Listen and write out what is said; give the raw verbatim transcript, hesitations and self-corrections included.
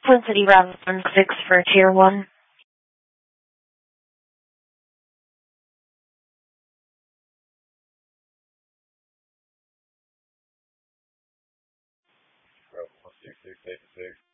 Twin City Route one six for Tier one. Route one six six eight six.